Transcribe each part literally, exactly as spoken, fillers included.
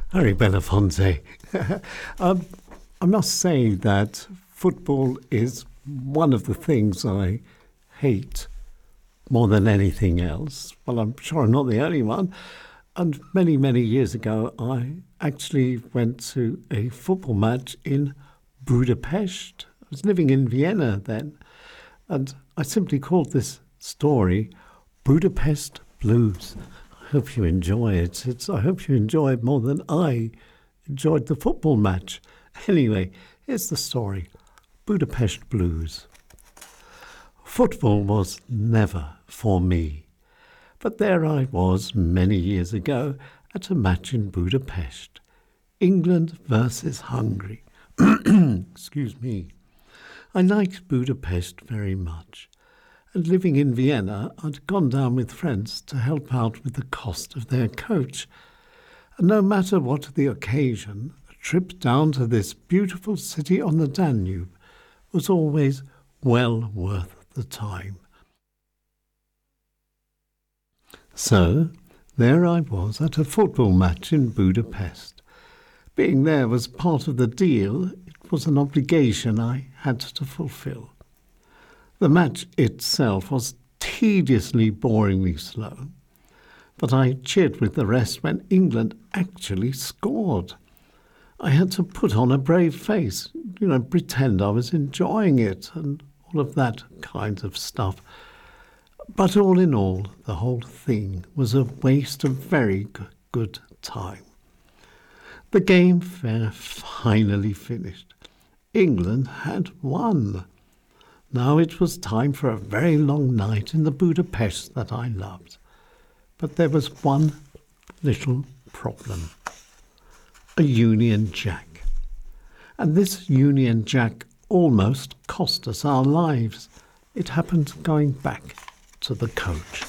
Harry Belafonte. um, I must say that football is one of the things I hate more than anything else. Well, I'm sure I'm not the only one. And many, many years ago, I actually went to a football match in Budapest. I was living in Vienna then. And I simply called this story Budapest Blues. I hope you enjoy it. It's, I hope you enjoy it more than I enjoyed the football match. Anyway, here's the story. Budapest Blues. Football was never for me. But there I was many years ago at a match in Budapest. England versus Hungary. Excuse me. I liked Budapest very much. And living in Vienna, I'd gone down with friends to help out with the cost of their coach. And no matter what the occasion, a trip down to this beautiful city on the Danube was always well worth the time. So, there I was at a football match in Budapest. Being there was part of the deal. It was an obligation I had to fulfill. The match itself was tediously, boringly slow, but I cheered with the rest when England actually scored. I had to put on a brave face, you know, pretend I was enjoying it and all of that kind of stuff. But all in all, the whole thing was a waste of very good time. The game fair finally finished. England had won. Now it was time for a very long night in the Budapest that I loved. But there was one little problem. A Union Jack. And this Union Jack almost cost us our lives. It happened going back to the coach.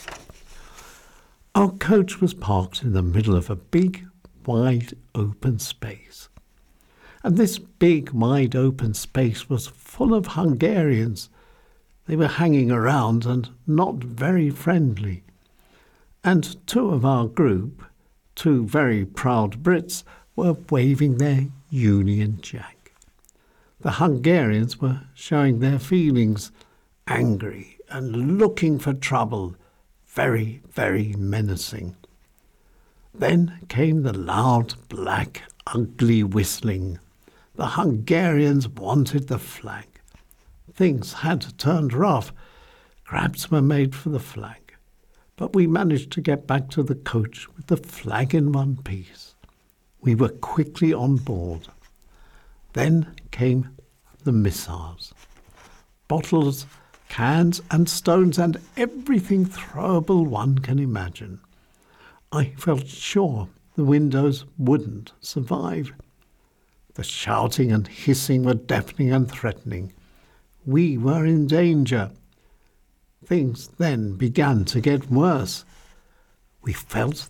Our coach was parked in the middle of a big, wide open space. And this big, wide open space was full of Hungarians. They were hanging around and not very friendly. And two of our group, two very proud Brits, were waving their Union Jack. The Hungarians were showing their feelings, angry and looking for trouble, very, very menacing. Then came the loud, black, ugly whistling. The Hungarians wanted the flag. Things had turned rough. Grabs were made for the flag. But we managed to get back to the coach with the flag in one piece. We were quickly on board. Then came the missiles. Bottles, cans and stones and everything throwable one can imagine. I felt sure the windows wouldn't survive. The shouting and hissing were deafening and threatening. We were in danger. Things then began to get worse. We felt